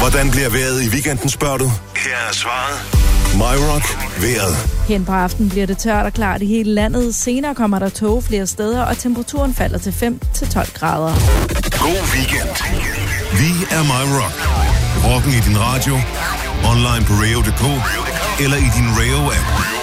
Hvordan bliver vejret i weekenden, spørger du? Her er svaret. MyRock vejret. Hen på aftenen bliver det tørt og klart i hele landet. Senere kommer der tåge flere steder, og temperaturen falder til 5-12 grader. God weekend. Vi er MyRock. Rocken i din radio, online på radio.dk eller i din Radio-app.